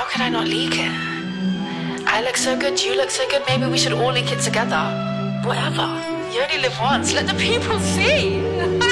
How could I not leak it? I look so good, you look so good, maybe we should all leak it together. Whatever. You only live once, let the people see.